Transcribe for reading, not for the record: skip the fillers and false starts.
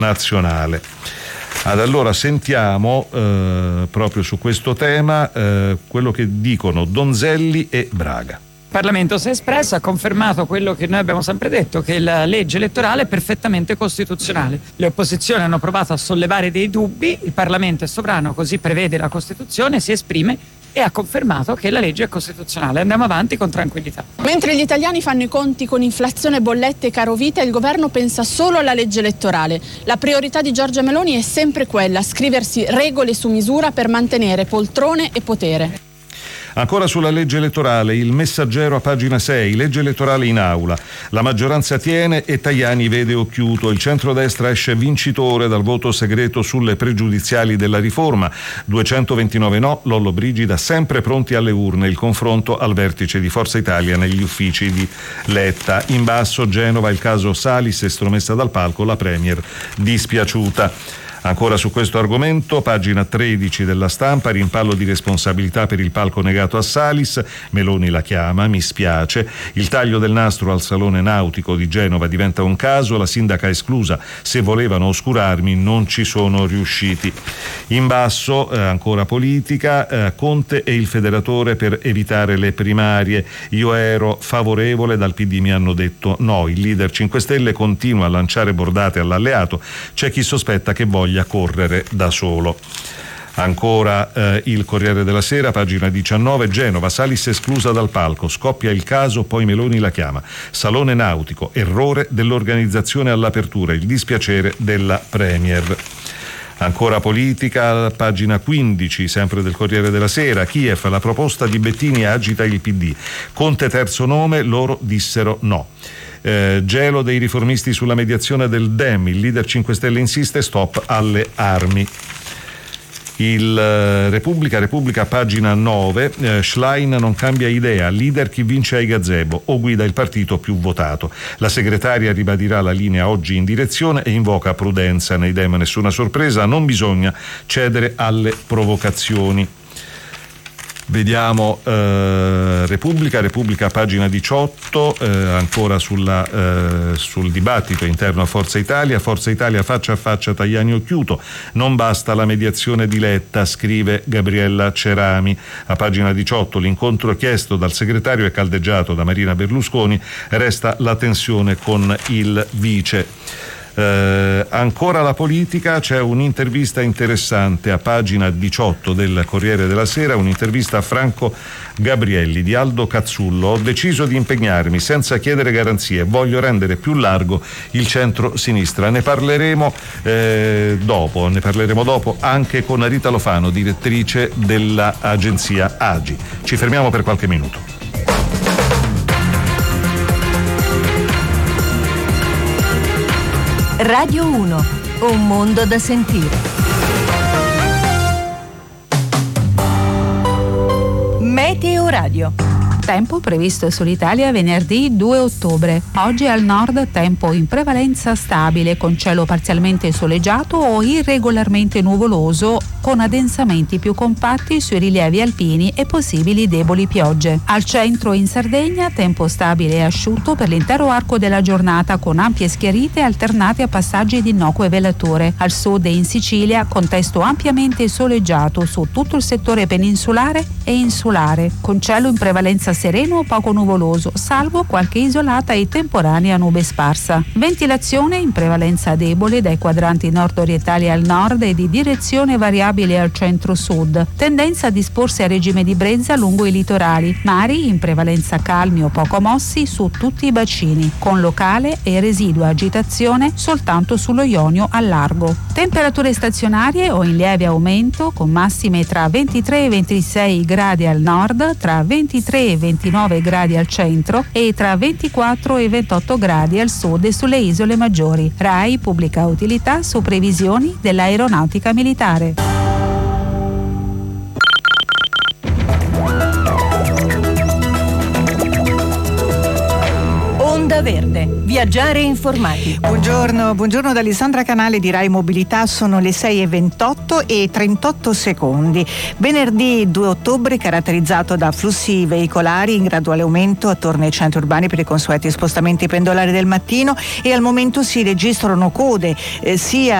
nazionale. Allora sentiamo proprio su questo tema quello che dicono Donzelli e Braga. Il Parlamento si è espresso, ha confermato quello che noi abbiamo sempre detto, che la legge elettorale è perfettamente costituzionale. Le opposizioni hanno provato a sollevare dei dubbi, il Parlamento è sovrano, così prevede la Costituzione, si esprime e ha confermato che la legge è costituzionale. Andiamo avanti con tranquillità. Mentre gli italiani fanno i conti con inflazione, bollette e carovita, il governo pensa solo alla legge elettorale. La priorità di Giorgia Meloni è sempre quella: scriversi regole su misura per mantenere poltrone e potere. Ancora sulla legge elettorale, il Messaggero a pagina 6, legge elettorale in aula. La maggioranza tiene e Tajani vede occhiuto. Il centrodestra esce vincitore dal voto segreto sulle pregiudiziali della riforma. 229 no, Lollobrigida sempre pronti alle urne. Il confronto al vertice di Forza Italia negli uffici di Letta. In basso Genova, il caso Salis, estromessa dal palco, la Premier dispiaciuta. Ancora su questo argomento, pagina 13 della Stampa, rimpallo di responsabilità per il palco negato a Salis, Meloni la chiama, mi spiace, il taglio del nastro al Salone Nautico di Genova diventa un caso, la sindaca esclusa, se volevano oscurarmi non ci sono riusciti. In basso, ancora politica, Conte e il federatore per evitare le primarie, io ero favorevole, dal PD mi hanno detto no, il leader 5 Stelle continua a lanciare bordate all'alleato, c'è chi sospetta che voglia correre da solo. Ancora il Corriere della Sera, pagina 19, Genova, Salis esclusa dal palco, scoppia il caso, poi Meloni la chiama. Salone Nautico, errore dell'organizzazione all'apertura, il dispiacere della Premier. Ancora politica, pagina 15, sempre del Corriere della Sera, Kiev, la proposta di Bettini agita il PD. Conte terzo nome, loro dissero no. Gelo dei riformisti sulla mediazione del Dem, il leader 5 Stelle insiste, stop alle armi. Il Repubblica, pagina 9, Schlein non cambia idea, leader chi vince ai gazebo o guida il partito più votato. La segretaria ribadirà la linea oggi in direzione e invoca prudenza nei Dem, nessuna sorpresa, non bisogna cedere alle provocazioni. Vediamo Repubblica, pagina 18, ancora sul dibattito interno a Forza Italia faccia a faccia Tajani occhiuto, non basta la mediazione di Letta, scrive Gabriella Cerami. A pagina 18 l'incontro chiesto dal segretario è caldeggiato da Marina Berlusconi, resta la tensione con il vice. Ancora la politica, c'è un'intervista interessante a pagina 18 del Corriere della Sera, un'intervista a Franco Gabrielli di Aldo Cazzullo. Ho deciso di impegnarmi senza chiedere garanzie, voglio rendere più largo il centro-sinistra. Ne parleremo dopo anche con Rita Lofano, direttrice dell'agenzia AGI. Ci fermiamo per qualche minuto. Radio 1, un mondo da sentire. Meteo Radio. Tempo previsto sull'Italia venerdì 2 ottobre. Oggi al nord tempo in prevalenza stabile con cielo parzialmente soleggiato o irregolarmente nuvoloso con addensamenti più compatti sui rilievi alpini e possibili deboli piogge. Al centro in Sardegna tempo stabile e asciutto per l'intero arco della giornata con ampie schiarite alternate a passaggi di innocue velature. Al sud e in Sicilia contesto ampiamente soleggiato su tutto il settore peninsulare e insulare con cielo in prevalenza sereno o poco nuvoloso, salvo qualche isolata e temporanea nube sparsa. Ventilazione in prevalenza debole dai quadranti nord-orientali al nord e di direzione variabile al centro-sud. Tendenza a disporsi a regime di brezza lungo i litorali. Mari in prevalenza calmi o poco mossi su tutti i bacini, con locale e residua agitazione soltanto sullo Ionio al largo. Temperature stazionarie o in lieve aumento, con massime tra 23 e 26 gradi al nord, tra 23 e 29 gradi al centro e tra 24 e 28 gradi al sud e sulle isole maggiori. RAI pubblica utilità su previsioni dell'aeronautica militare. Onda Onda Verde. Viaggiare informati. Buongiorno da Alessandra Canale di Rai Mobilità, sono le 6:28 e 38 secondi. Venerdì 2 ottobre caratterizzato da flussi veicolari in graduale aumento attorno ai centri urbani per i consueti spostamenti pendolari del mattino, e al momento si registrano code sia